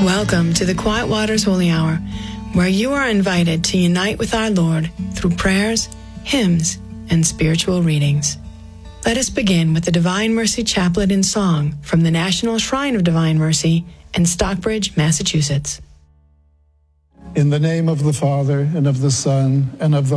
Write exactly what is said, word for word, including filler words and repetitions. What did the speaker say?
Welcome to the Quiet Waters Holy Hour, where you are invited to unite with our Lord through prayers, hymns, and spiritual readings. Let us begin with the Divine Mercy Chaplet in song from the National Shrine of Divine Mercy in Stockbridge, Massachusetts. In the name of the Father, and of the Son, and of the